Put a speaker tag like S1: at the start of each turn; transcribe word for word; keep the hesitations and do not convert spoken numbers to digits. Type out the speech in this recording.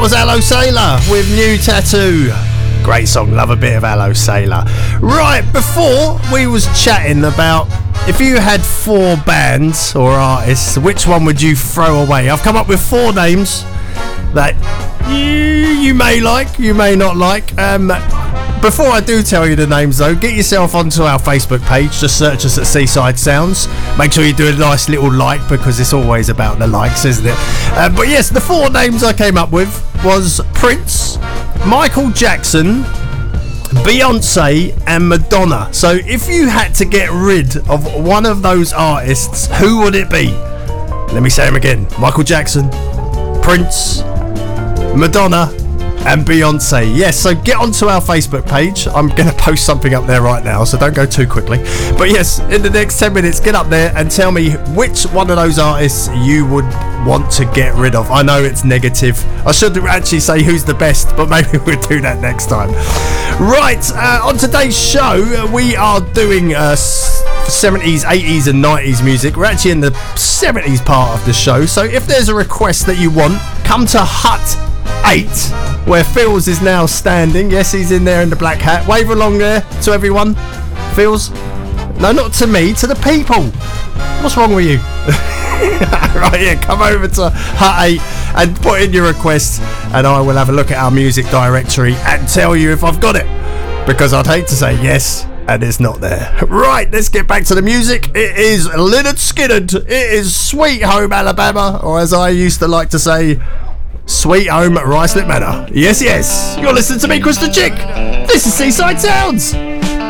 S1: was Aloe Sailor with New Tattoo. Great song, love a bit of Aloe Sailor. Right, before we was chatting about if you had four bands or artists, which one would you throw away? I've come up with four names that you, you may like, you may not like. Um, before I do tell you the names though, get yourself onto our Facebook page, just search us at Seaside Sounds. Make sure you do a nice little like, because it's always about the likes, isn't it? Uh, but yes, the four names I came up with was Prince, Michael Jackson, Beyonce and Madonna. So if you had to get rid of one of those artists, who would it be? Let me say them again. Michael Jackson, Prince, Madonna and Beyonce. Yes, so get onto our Facebook page. I'm going to post something up there right now, so don't go too quickly. But yes, in the next ten minutes, get up there and tell me which one of those artists you would want to get rid of. I know it's negative. I should actually say who's the best, but maybe we'll do that next time. Right, uh, on today's show, we are doing uh, seventies, eighties and nineties music. We're actually in the seventies part of the show, so if there's a request that you want, come to Hut eight, where Phils is now standing. Yes, he's in there in the black hat. Wave along there to everyone. Phils? No, not to me, to the people. What's wrong with you? Right, yeah, come over to Hut eight and put in your request, and I will have a look at our music directory and tell you if I've got it, because I'd hate to say yes and it's not there. Right, let's get back to the music. It is Lynyrd Skynyrd. It is Sweet Home Alabama, or as I used to like to say, Sweet Home Ricelet Manor. Yes, yes, you're listening to me, Chris the Chick. This is Seaside Sounds.